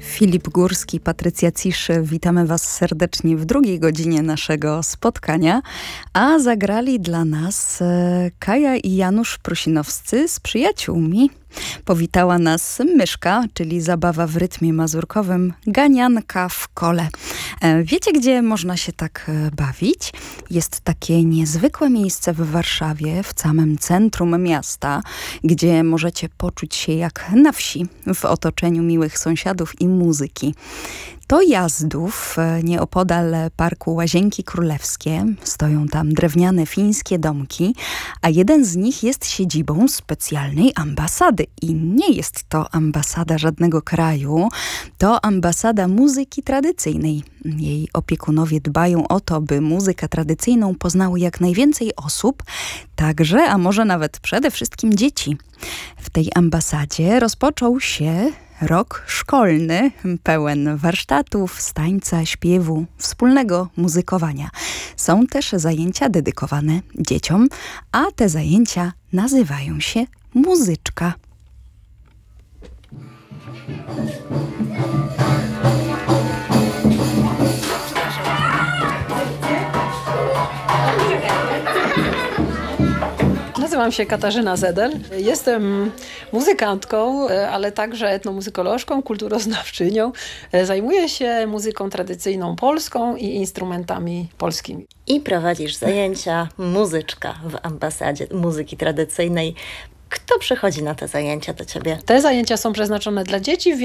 Filip Górski, Patrycja Cisz, witamy Was serdecznie w drugiej godzinie naszego spotkania, a zagrali dla nas Kaja i Janusz Prusinowscy z przyjaciółmi. Powitała nas Myszka, czyli zabawa w rytmie mazurkowym, ganianka w kole. Wiecie, gdzie można się tak bawić? Jest takie niezwykłe miejsce w Warszawie, w samym centrum miasta, gdzie możecie poczuć się jak na wsi, w otoczeniu miłych sąsiadów i muzyki. To Jazdów, nieopodal parku Łazienki Królewskie. Stoją tam drewniane fińskie domki, a jeden z nich jest siedzibą specjalnej ambasady. I nie jest to ambasada żadnego kraju, to ambasada muzyki tradycyjnej. Jej opiekunowie dbają o to, by muzykę tradycyjną poznało jak najwięcej osób, także, a może nawet przede wszystkim dzieci. W tej ambasadzie rozpoczął się rok szkolny, pełen warsztatów, z tańca, śpiewu, wspólnego muzykowania. Są też zajęcia dedykowane dzieciom, a te zajęcia nazywają się muzyczka. Nazywam się Katarzyna Zedel. Jestem muzykantką, ale także etnomuzykolożką, kulturoznawczynią. Zajmuję się muzyką tradycyjną polską i instrumentami polskimi. I prowadzisz zajęcia muzyczka w ambasadzie muzyki tradycyjnej. Kto przychodzi na te zajęcia do ciebie? Te zajęcia są przeznaczone dla dzieci w